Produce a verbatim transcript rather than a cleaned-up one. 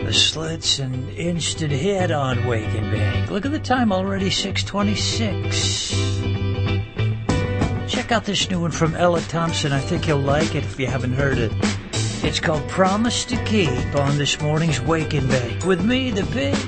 the slits and instant hit on Wake and Bake. Look at the time already, six twenty-six. Check out this new one from Ella Thompson. I think you'll like it if you haven't heard it. It's called Promise to Keep on this morning's Wake and Bake. With me, the Big